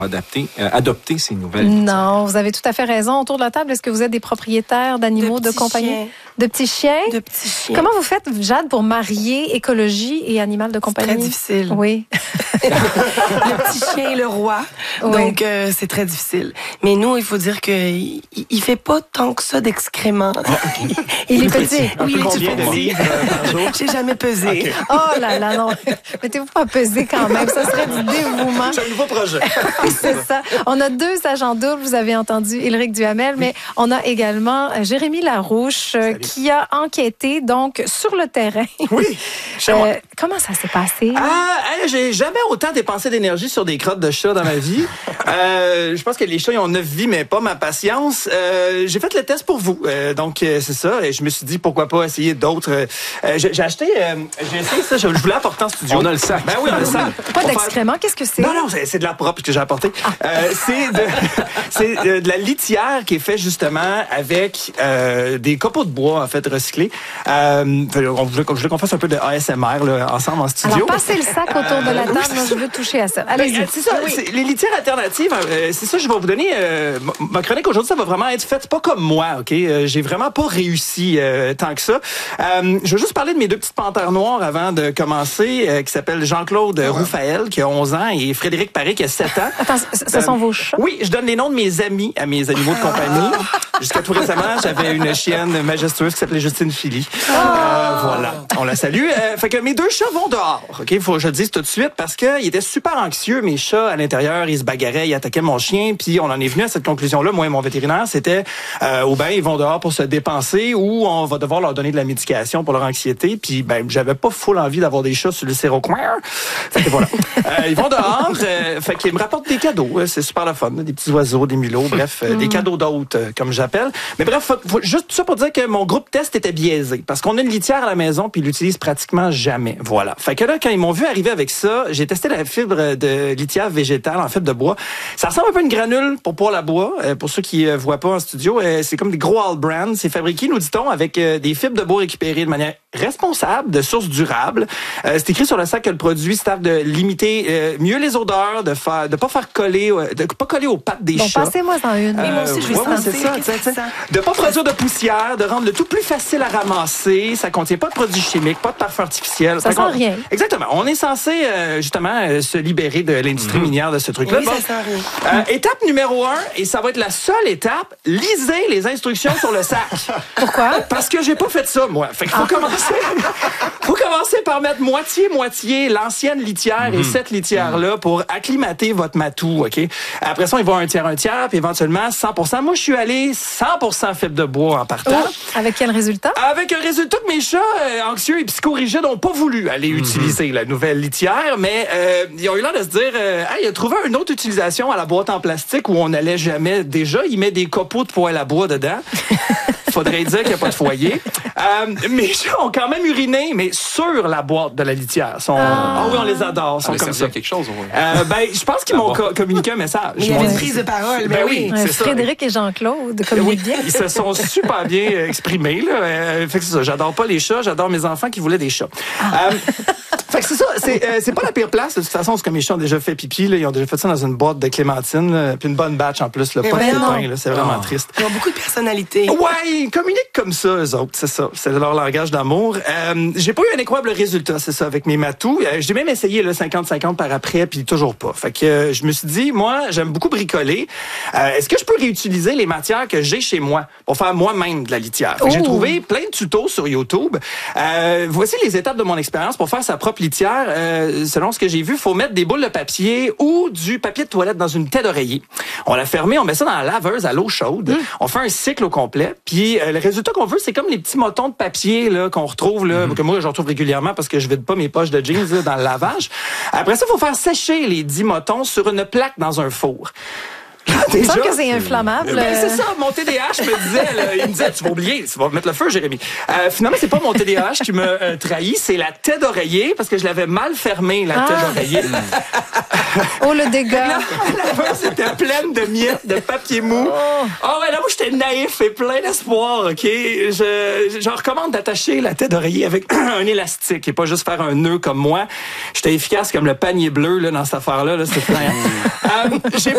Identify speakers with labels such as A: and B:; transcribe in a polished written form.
A: adopter ces nouvelles
B: litières.
A: Non,
B: vous avez tout à fait raison. Autour de la table, est-ce que vous êtes des propriétaires d'animaux de compagnie? De petits chiens?
C: De petits chiens.
B: Comment vous faites, Jade, pour marier écologie et animal de compagnie?
C: C'est très difficile.
B: Oui.
C: Le petit chien est le roi. Oui. Donc, c'est très difficile. Mais nous, il faut dire qu'il ne fait pas tant que ça d'excréments.
B: Il est petit.
C: Oui, il est
A: combien de livres par jour?
C: J'ai jamais pesé.
A: Okay.
B: Oh là là, non. Mettez-vous pas à peser quand même. Ça serait du dévouement.
A: C'est un nouveau projet.
B: C'est ça. On a 2 agents doubles. Vous avez entendu Éric Duhamel, mais on a également Jérémy Larouche qui a enquêté donc sur le terrain.
D: Oui.
B: Comment ça s'est passé?
D: J'ai jamais autant dépensé d'énergie sur des crottes de chat dans ma vie. Je pense que les chats ils ont 9 vies, mais pas ma patience. J'ai fait le test pour vous. Donc, c'est ça. Et je me suis dit, pourquoi pas essayer d'autres. J'ai essayé ça. Je voulais apporter en studio.
A: On a le sac.
D: Ben oui, on a le sac.
B: Pas d'excréments. Qu'est-ce que c'est?
D: Non, c'est de la propre que j'ai apporté. C'est de la litière qui est faite justement avec des copeaux de bois, en fait, recyclés. Je voulais qu'on fasse un peu de ASMR là, ensemble en studio.
B: Alors, passez le sac autour de la table. Moi, je veux toucher à ça. Allez-y.
D: C'est ça. Les litières alternatives, c'est ça, je vais vous donner. Ma chronique aujourd'hui, ça va vraiment être faite pas comme moi, OK? J'ai vraiment pas réussi tant que ça. Je veux juste parler de mes 2 petites panthères noires avant de commencer, qui s'appellent Jean-Claude Roufaël, qui a 11 ans, et Frédéric Paré, qui a 7 ans.
B: Attends, ce sont vos chats?
D: Oui, je donne les noms de mes amis à mes animaux de compagnie. Jusqu'à tout récemment, j'avais une chienne majestueuse qui s'appelait Justine Philly. Voilà, on la salue. Fait que mes 2 chats vont dehors, OK? Faut que je le dise tout de suite, parce qu'ils étaient super anxieux, mes chats, à l'intérieur, ils se bagarraient, ils attaquaient mon chien, puis on en est venu à cette conclusion-là, moi et mon vétérinaire, c'était ou ben ils vont dehors pour se dépenser, ou on va devoir leur donner de la médication pour leur anxiété, puis ben j'avais pas full envie d'avoir des chats sur le sérocoin. Fait que voilà. Ils vont dehors, fait qu'ils me rapportent des cadeaux, c'est super le fun, des petits oiseaux, des mulots, bref, des cadeaux d'hôtes, comme j'appelle. Mais bref, juste tout ça pour dire que mon groupe test était biaisé, parce qu'on a une litière à la maison, puis ils l'utilisent pratiquement jamais. Voilà. Fait que là, quand ils m'ont vu arriver avec ça, j'ai testé la fibre de litière végétale en fibre de bois. Ça ressemble un peu à une granule pour poêle à bois. Pour ceux qui voient pas en studio, c'est comme des gros all brands. C'est fabriqué, nous dit-on, avec des fibres de bois récupérées de manière responsable, de sources durables. C'est écrit sur le sac que le produit sert de limiter mieux les odeurs, de pas faire coller, de pas coller aux pattes des chats.
B: Passez-moi en une.
C: Mais moi aussi, je vais
D: c'est ça. De pas produire de poussière, de rendre le tout plus facile à ramasser. Ça contient pas de produits chimiques, pas de parfum artificiel.
B: Ça sent rien.
D: Exactement. On est censé justement se libérer de l'industrie minière de ce truc-là.
C: Oui, ça sent rien.
D: Étape numéro 1, et ça va être la seule étape, lisez les instructions sur le sac.
B: Pourquoi?
D: Parce que j'ai pas fait ça, moi. Fait qu'il faut commencer par mettre moitié l'ancienne litière et cette litière-là pour acclimater votre matou, OK? Après ça, il va un tiers, puis éventuellement 100%. Moi, je suis allé 100% fibre de bois en partant.
B: Avec quel résultat?
D: Avec un résultat que mes chats anxieux et psychorigides n'ont pas voulu aller utiliser la nouvelle litière, mais ils ont eu l'air de se dire il a trouvé une autre utilisation à la boîte en plastique où on n'allait jamais. Déjà, il met des copeaux de poêle à bois dedans. Faudrait dire qu'il n'y a pas de foyer. Mes chats ont quand même uriné, mais sur la boîte de la litière. Ah oui, on les adore. Ils sont comme ça.
A: Quelque chose,
D: je pense qu'ils m'ont communiqué un message.
C: Il y avait une prise de parole.
D: Ben oui, c'est ça.
B: Frédéric et Jean-Claude communiquent bien.
D: Ils se sont super bien exprimés. Là. Fait que c'est ça. J'adore pas les chats. J'adore mes enfants qui voulaient des chats. Fait que c'est ça. C'est pas la pire place. De toute façon, c'est que mes chats ont déjà fait pipi. Là. Ils ont déjà fait ça dans une boîte de clémentine. Là. Puis une bonne batch en plus. Là. Pas de pépins. Là. C'est vraiment triste.
C: Ils ont beaucoup de personnalité.
D: Ouais, ils communiquent comme ça, eux autres. C'est ça. C'est leur langage d'amour. J'ai pas eu un incroyable résultat, c'est ça, avec mes matous. J'ai même essayé le 50-50 par après, puis toujours pas. Fait que je me suis dit, moi, j'aime beaucoup bricoler. Est-ce que je peux réutiliser les matières que j'ai chez moi pour faire moi-même de la litière? J'ai trouvé plein de tutos sur YouTube. Voici les étapes de mon expérience pour faire sa propre litière. Selon ce que j'ai vu, il faut mettre des boules de papier ou du papier de toilette dans une tête d'oreiller. On la ferme, on met ça dans la laveuse à l'eau chaude. On fait un cycle au complet. Puis le résultat qu'on veut, c'est comme les petits motons de papier là, qu'on retrouve, là, que moi, je retrouve régulièrement parce que je vide pas mes poches de jeans là, dans le lavage. Après ça, il faut faire sécher les 10 motons sur une plaque dans un four.
B: Il semble que c'est inflammable.
D: Ben, c'est ça, mon TDAH me disait, là, il me disait, tu vas oublier, tu vas mettre le feu, Jérémy. Finalement, c'est pas mon TDAH qui me trahit, c'est la tête d'oreiller, parce que je l'avais mal fermée, la tête d'oreiller.
B: Oh, le dégât!
D: La laveuse était pleine de miettes, de papier mou. Ouais, là, moi, j'étais naïf et plein d'espoir, OK? Je recommande d'attacher la tête d'oreiller avec un élastique et pas juste faire un nœud comme moi. J'étais efficace comme le panier bleu, là, dans cette affaire-là, là, c'était plein. J'ai